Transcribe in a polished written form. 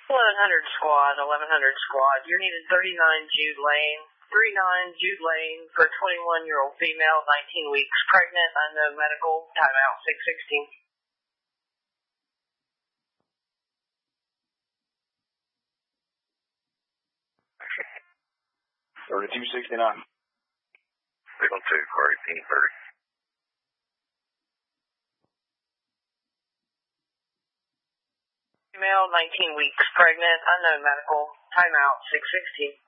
1100 squad, 1100 squad. You're needed 39 Jude Lane. 39 Jude Lane for 21-year-old female, 19 weeks pregnant, unknown medical, timeout 616. 3269. 612, Cardi, P30. Female, 19 weeks pregnant, unknown medical, timeout 616.